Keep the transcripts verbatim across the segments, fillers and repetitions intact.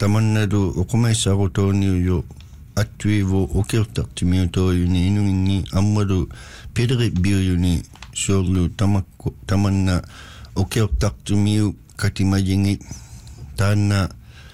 Tamannadu uqumaissarutooniuyu attuivu ukiurtartimiutoyuni inunginni ammadu pideri biuyuni suorlu tamakku tamanna ukiurtartumiu katimajingi taanna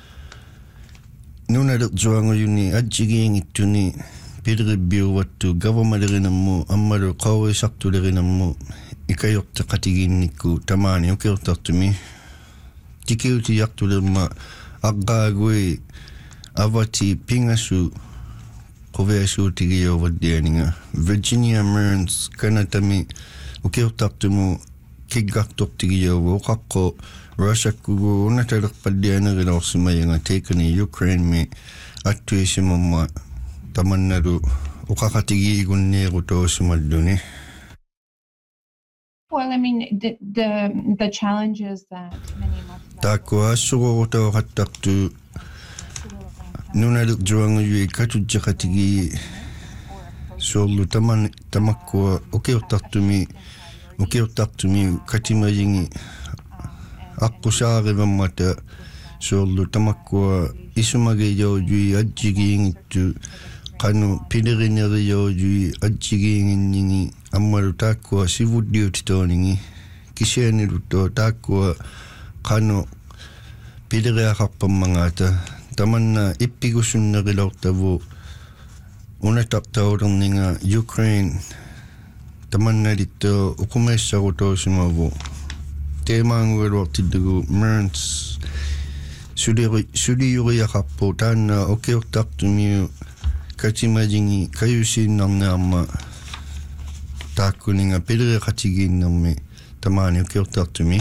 nunadu zuanguyuni ajjigiingittuni pideri biuwattu gavamalerinamu ammadu qawrisartulerinamu ikayurtaqatigiinnikku tamaani ukiurtartumi tikiuti yartulerma aqqaagui avati pingasu quveasu tigiyo waddianinga Virginia Mearns kanatami ukiurtartumu kiggartortigiyo uqaqqo Russiakugu unatalerpaddianerilaorsimayanga taikani Ukraine mi attuisimamma tamannadu uqaqatigiigunniirutoosimadduni. Well, I mean, the the, the challenges that many Muslims... Taako assururutoqattartu nunaluk juanguyui katujjaqatigi suorlu taman tamakkua ukiurtartumi ukiurtartumi katimajingi aqusaarivammata suorlu tamakkua isumagiyawjui ajjigiingittu qanu pinerinieriyoojui ajjigiinginningi ammalu taakkua sivuddiutitooningi kisianilutto taakkua qanu pileriaqarpammangaata tamanna ippigusunnerilortavu unatartaulerninga Ukraine tamannalitto uqumaissarutoosumavu teemaangueluartillugu Mearns sudiri sudiyuriaqarpu taanna ukiurtartumiu katimajingi kayusiinnarnaarma taakkuninga pileriqatigiinnermi tamaani ukiurtartumi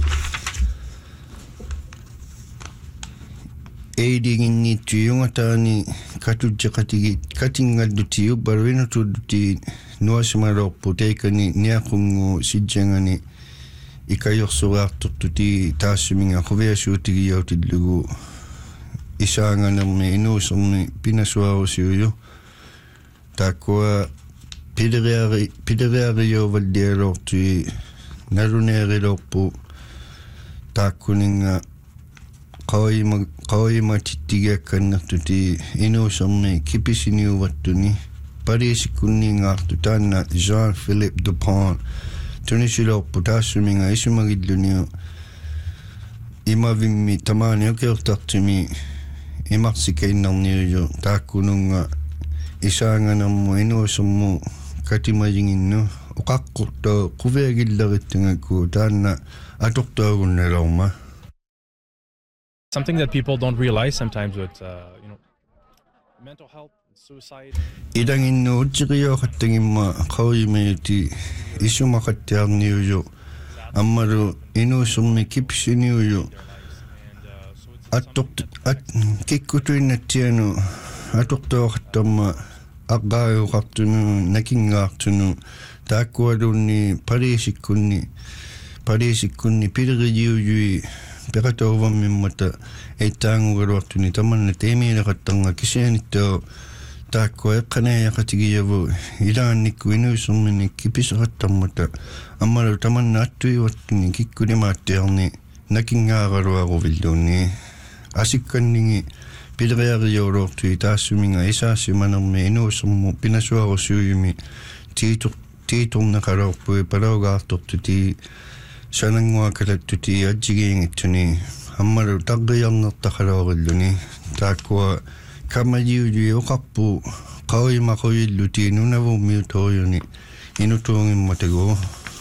eidinginnittu yungataani katujjaqatigi katingallutiyu baruinutudduti nuasimalorpu teikani niaqungu sijjangani ikajorsugaartortuti taassuminga quviasuutigiyautillugu isaanganermi inuusermi pinasuarusiuyu taakkua pileriari pileriariyovallialortui naluneerilorpu taakkuninga qawima qawima tittigiakkannertuti inuusermi kipisiniuvattuni pariisikkunniingaartu taanna Jean-Philippe Dupont tunisilorpu taassuminga isumagilluniu imavimmi tamaani ukiurtartumi imarsikainnarniuju taakkununga isaanganermu inuusermu katimajinginnu uqaqqurto quviagillerittungaku taanna atortaagunnalorma. Something that people don't realize sometimes with uh, you know mental health, suicide. Idanginnu utsiriyoqattagimma qawimayuti isumaqattiarniuju ammalu inuusermi kipsiniuju attort at kikkutuinnattianu atortooqattarma aqqaayuqartunu nakingaartunu taakkualunni pariisikkunni pariisikkunni pilerijiujui peqatouvammimmata eittaangugaluartuni tamanna teemiileqattanga kisianittoo taakkua eqqanaayaqatigiyavu ilaannikku inuusermini kipiseqattarmata ammalu tamanna attuivattuni kikkulimaattiarni nakingaaqaluaruvilluunni asikkanningi pileriariyoolortui taassuminga isaasimanermi inuusermu pinasuarusiuyumi tiitur tiiturneqalorpui palaugaartortuti sananguakalattuti ajjigiingittuni ammalu taqqiarnertaqaloorilluni taakkua kamajiujui uqarpu qawimaquyilluti nunavummiutoriuni inutuungimmatagu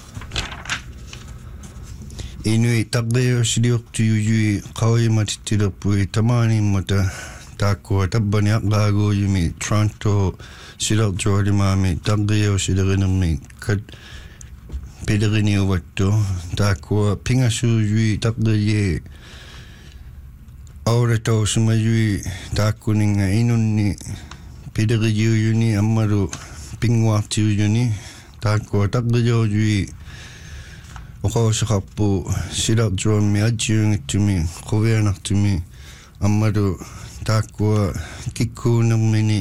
inui taqqiussiliortuyujui qawimatittilerpui tamaanimmata taakkua tabbani aqqaaguuyumi Toronto silerjualimaami taqqiusilerinermi kat pileriniuvattu taakkua pingasuujui taqqiye auratousumajui taakkuninga inunni pilerijiujuni ammalu pinguartiujuni taakkua taqqijoojui uqawsaqarpu silerjuammi ajjiungittumi quvianartumi ammalu taakkua kikkuunermini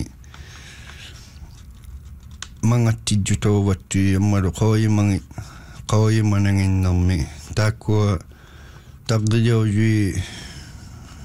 mangattijjutouvattui ammalu qawimangi qawimananginnermi taakkua taqqijoojui